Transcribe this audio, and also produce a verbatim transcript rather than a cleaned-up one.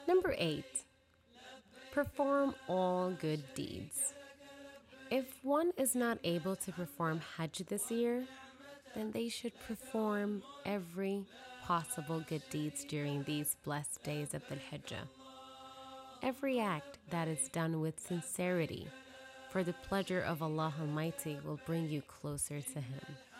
Number eight, perform all good deeds. If one is not able to perform Hajj this year, then they should perform every possible good deeds during these blessed days of the Hijjah. Every act that is done with sincerity for the pleasure of Allah Almighty will bring you closer to Him.